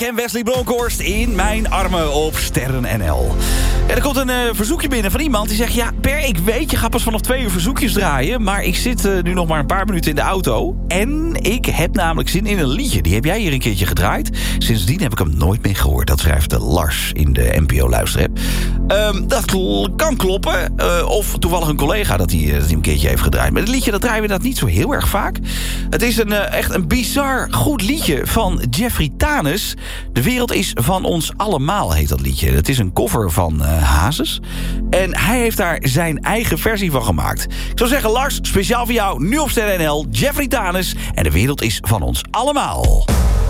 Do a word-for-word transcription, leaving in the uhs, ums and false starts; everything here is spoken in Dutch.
Ken Wesley Bronkhorst in mijn armen op Sterren N L. Ja, er komt een uh, verzoekje binnen van iemand die zegt... ja, Per, ik weet, je gaat pas vanaf twee uur verzoekjes draaien... maar ik zit uh, nu nog maar een paar minuten in de auto... en ik heb namelijk zin in een liedje. Die heb jij hier een keertje gedraaid. Sindsdien heb ik hem nooit meer gehoord. Dat schrijft de Lars in de N P O-luisterapp. Um, dat kl- kan kloppen. Uh, of toevallig een collega dat hij, uh, dat hij een keertje heeft gedraaid. Maar het liedje dat draaien we inderdaad niet zo heel erg vaak. Het is een, uh, echt een bizar goed liedje van Jeffrey Tanis... De wereld is van ons allemaal, heet dat liedje. Het is een cover van uh, Hazes. En hij heeft daar zijn eigen versie van gemaakt. Ik zou zeggen, Lars, speciaal voor jou, nu op Sterren N L, Jeffrey Tanis. En de wereld is van ons allemaal.